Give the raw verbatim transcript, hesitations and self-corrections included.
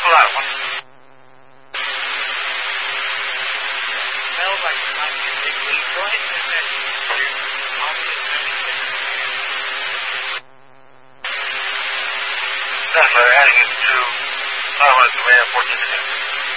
Hold on. One. Smells like it might be a big leak. Go ahead and send that to me. I'll be assembling it. That's right. Adding it to five one command fourteen to ten.